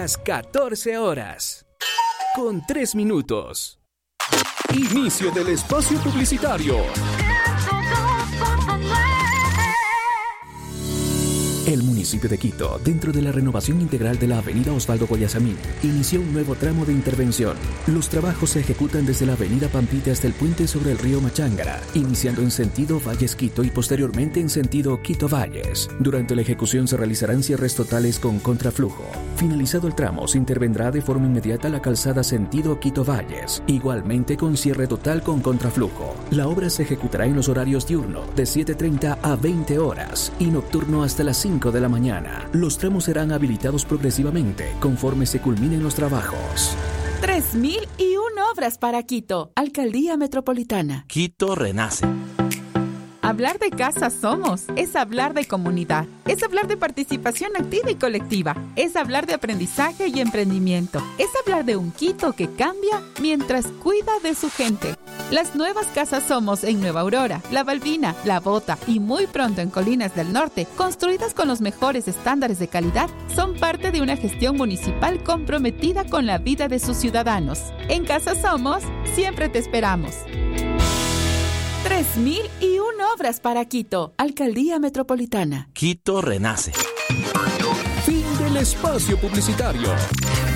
las 14 horas. Con 3 minutos. Inicio del espacio publicitario. El municipio de Quito, dentro de la renovación integral de la avenida Osvaldo Guayasamín, inició un nuevo tramo de intervención. Los trabajos se ejecutan desde la avenida Pampita hasta el puente sobre el río Machángara, iniciando en sentido Valles-Quito y posteriormente en sentido Quito-Valles. Durante la ejecución se realizarán cierres totales con contraflujo. Finalizado el tramo, se intervendrá de forma inmediata la calzada sentido Quito-Valles, igualmente con cierre total con contraflujo. La obra se ejecutará en los horarios diurno, de 7:30 a 20 horas, y nocturno hasta las 5 de la mañana. Los tramos serán habilitados progresivamente conforme se culminen los trabajos. 3001 obras para Quito, Alcaldía Metropolitana. Quito renace. Hablar de Casa Somos es hablar de comunidad, es hablar de participación activa y colectiva, es hablar de aprendizaje y emprendimiento, es hablar de un Quito que cambia mientras cuida de su gente. Las nuevas Casas Somos en Nueva Aurora, La Balbina, La Bota y muy pronto en Colinas del Norte, construidas con los mejores estándares de calidad, son parte de una gestión municipal comprometida con la vida de sus ciudadanos. En Casa Somos, siempre te esperamos. 3001 obras para Quito, Alcaldía Metropolitana. Quito renace. Fin del espacio publicitario.